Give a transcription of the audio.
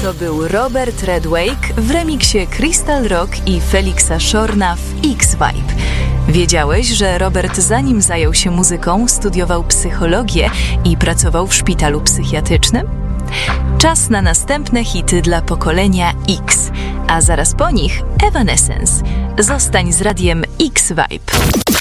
To był Robert Redwake w remiksie Crystal Rock i Felixa Shorna w X-Vibe. Wiedziałeś, że Robert, zanim zajął się muzyką, studiował psychologię i pracował w szpitalu psychiatrycznym? Czas na następne hity dla pokolenia X, a zaraz po nich Evanescence. Zostań z radiem X-Vibe.